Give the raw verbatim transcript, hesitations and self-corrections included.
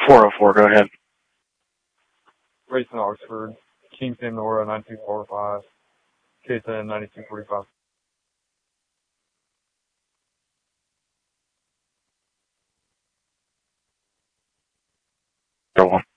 four oh four, go ahead. Racing Oxford, Kingston, Nora, nine two four five, K ten, ninety-two forty-five. Go on.